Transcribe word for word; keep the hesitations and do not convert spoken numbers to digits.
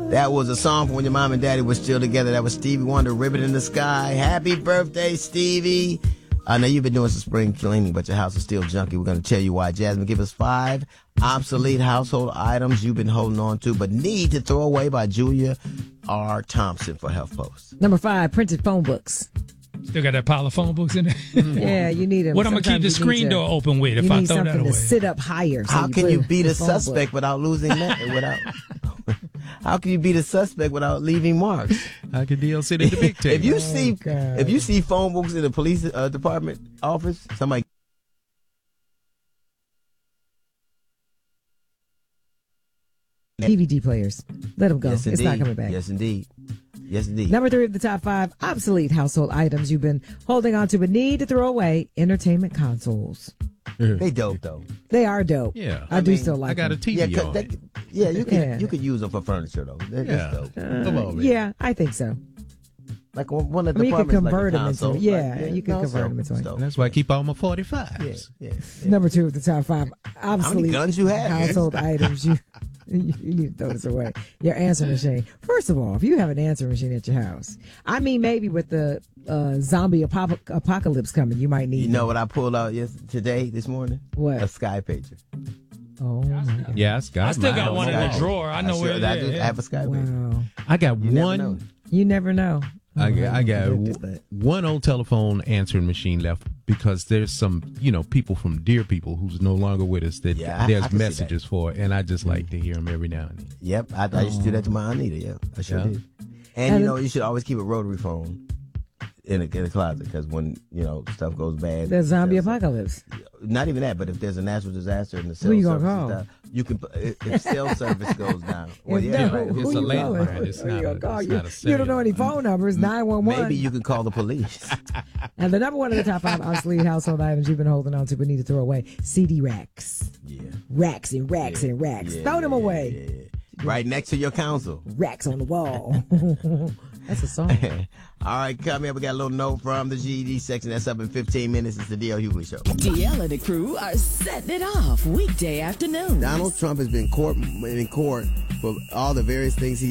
That was a song from when your mom and daddy were still together. That was Stevie Wonder, Ribbon in the Sky. Happy birthday, Stevie. I know you've been doing some spring cleaning, but your house is still junky. We're going to tell you why. Jasmine, give us five obsolete household items you've been holding on to but need to throw away by Julia R. Thompson for HuffPost. Number five, printed phone books. Still got that pile of phone books in there? Yeah, you need them. What I'm going to keep the screen door open with if I throw that away? You need something to sit up higher. So How you can you beat a phone suspect book. without losing that? Without, how can you beat a suspect without leaving marks? I could deal sit at the big table. If you Oh, see, God. if you see phone books in the police uh, department office, somebody. D V D players. Let them go. Yes, it's indeed. not coming back. Yes, indeed. Yes, indeed. Number three of the top five obsolete household items you've been holding on to but need to throw away: entertainment consoles. They dope though. They are dope. Yeah. I, I do mean, still like I got them. a T V Yeah, 'cause on they, it. yeah, you can Yeah. you could use them for furniture though. That, Yeah. That's dope. Come on, man. Yeah, I think so. Like one one of I the mean, you could departments, convert like a them into- console. yeah, Like, you could no, convert so- them into it. so- And that's why I keep all my forty-fives. Yeah, yeah, yeah. Number two of the top five obsolete guns you have? household items you, you you need to throw this away. Your answer machine. First of all, if you have an answer machine at your house, I mean, maybe with the uh, zombie apop- apocalypse coming, you might need. You know what I pulled out yes today this morning? What? A Sky Pager. Oh my God. Yeah, I got I still mine. got one in the Sky drawer. I know sure, where it I is. do Yeah. have a Sky Pager. Wow. I got You never one. know. You never know. I got, I got Look at w- that. one old telephone answering machine left because there's some, you know, people from Dear People who's no longer with us that Yeah, I- I there's can see messages for, and I just like to hear them every now and then. Yep, I, I used to do that to my Anita. Yeah, I sure Yeah. did. And, And you know, you should always keep a rotary phone in a, in a closet because when you know stuff goes bad, The zombie cell- apocalypse. Not even that, but if there's a natural disaster and the cell Who you gonna service call? is down, you can. If if cell service goes down, well, If yeah, no, right. who It's a you landline. calling? It's Who you not gonna a- call? it's You, not a you don't know any cellular. phone numbers. nine one one. Maybe you can call the police. And the number one of the top five obsolete household items you've been holding on to but need to throw away: C D racks. Yeah, Racks and racks and racks. yeah, Throw them yeah, away. yeah, yeah. Right next to your console. Racks on the wall. That's a song. All right, coming up, we got a little note from the G E D section. That's up in fifteen minutes. It's the D L Hughley Show. D L and the crew are setting it off weekday afternoons. Donald Trump has been court in court for all the various things he